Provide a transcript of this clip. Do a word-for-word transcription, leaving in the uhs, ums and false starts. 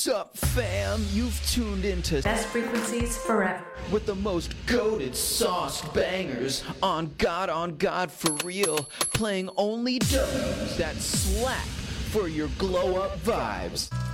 Sup fam, you've tuned into Best frequencies forever. with the most goated sauced bangers on God on God for real, playing only W's that slap for your glow up vibes.